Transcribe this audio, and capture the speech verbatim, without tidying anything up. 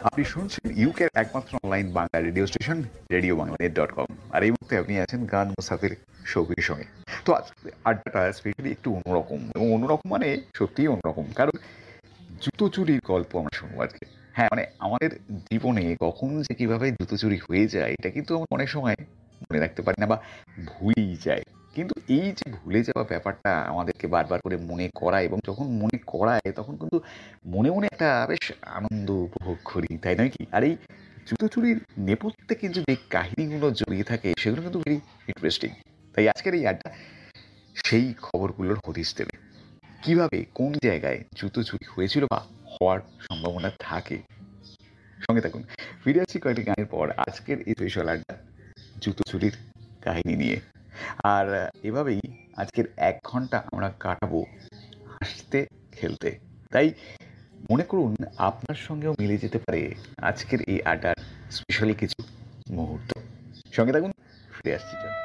আপনি শুনছেন ইউকের একমাত্র online Bangla radio station radio Bangla net dot com. আর এই মুহূর্তে আপনি আছেন গান মুসাফির শৌকির সঙ্গে। তো আজ আড্ডাটা স্পেশালি একটু অন্যরকম, এবং অন্যরকম মানে সত্যিই অন্যরকম, কারণ জুতো চুরির গল্প আমরা শুনবো আজকে। হ্যাঁ, মানে আমাদের জীবনে কখন যে কিভাবে জুতো চুরি হয়ে যায় এটা কিন্তু আমরা অনেক সময় মনে রাখতে পারি না বা ভুলেই যায়। কিন্তু এই যে ভুলে যাওয়া ব্যাপারটা আমাদেরকে বারবার করে মনে করায়, এবং যখন মনে করায় তখন কিন্তু মনে মনে একটা বেশ আনন্দ উপভোগ করি, তাই নয় কি? আর এই জুতো চুরির নেপথ্যে কিন্তু যে কাহিনীগুলো জড়িয়ে থাকে সেগুলো কিন্তু ভেরি ইন্টারেস্টিং। তাই আজকের এই আড্ডা সেই খবরগুলোর হদিশ দেবে। কিভাবে কোন জায়গায় জুতো চুরি হয়েছিল বা হওয়ার সম্ভাবনা থাকে। সঙ্গে থাকুন। ফিরে আসছি কয়েকটি গানের পর আজকের এই স্পেশাল আড্ডা জুতো চুরির কাহিনী নিয়ে। আর এভাবেই আজকের এক ঘন্টা আমরা কাটাবো হাসতে খেলতে। তাই মনে করুন আপনার সঙ্গেও মিলে যেতে পারে আজকের এই আড্ডার স্পেশালি কিছু মুহূর্ত। সঙ্গে থাকুন, ফিরে আসছি।